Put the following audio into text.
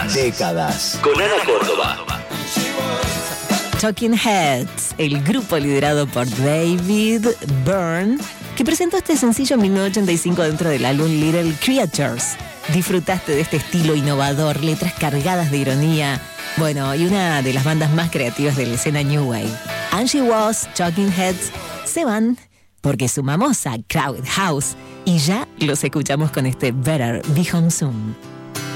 Décadas. Con Ana Córdoba. Talking Heads, el grupo liderado por David Byrne, que presentó este sencillo en 1985 dentro del álbum Little Creatures. ¿Disfrutaste de este estilo innovador, letras cargadas de ironía? Bueno, y una de las bandas más creativas de la escena New Wave. Angie Was, Talking Heads, se van porque sumamos a Crowded House y ya los escuchamos con este Better Be Home Soon.